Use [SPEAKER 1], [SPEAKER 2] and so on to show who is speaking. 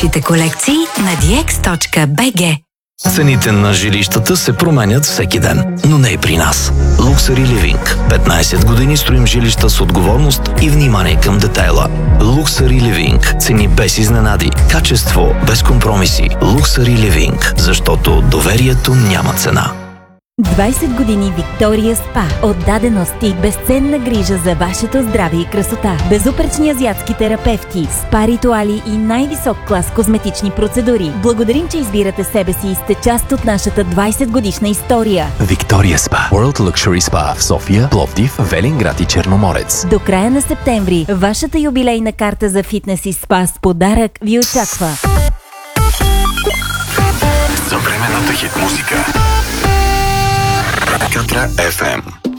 [SPEAKER 1] колекции на dx.bg.
[SPEAKER 2] Цените на жилищата се променят всеки ден, но не и при нас. Luxury Living. 15 години строим жилища с отговорност и внимание към детайла. Luxury Living. Цени без изненади. Качество без компромиси. Luxury Living. Защото доверието няма цена.
[SPEAKER 3] 20 години Виктория Спа. Отдаденост и безценна грижа за вашето здраве и красота. Безупречни азиатски терапевти, спа ритуали и най-висок клас козметични процедури. Благодарим, че избирате себе си и сте част от нашата 20 годишна история.
[SPEAKER 4] Виктория Спа. World Luxury Spa в София, Пловдив, Велинград и Черноморец.
[SPEAKER 3] До края на септември вашата юбилейна карта за фитнес и спа с подарък ви очаква.
[SPEAKER 4] Съвременната хит музика. Катра FM.